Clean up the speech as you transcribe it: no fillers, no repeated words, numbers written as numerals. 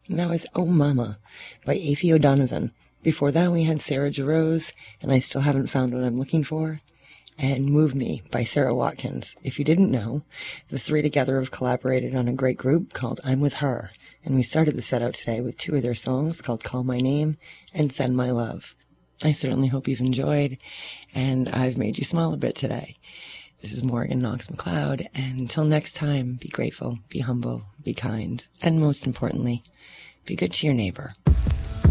And that was Oh Mama by Aoife O'Donovan. Before that, we had Sarah Jarosz, and I Still Haven't Found What I'm Looking For, and Move Me by Sarah Watkins. If you didn't know, the three together have collaborated on a great group called I'm With Her, and we started the set out today with two of their songs called Call My Name and Send My Love. I certainly hope you've enjoyed, and I've made you smile a bit today. This is Morgan Knox McLeod, and until next time, be grateful, be humble, be kind, and most importantly, be good to your neighbor.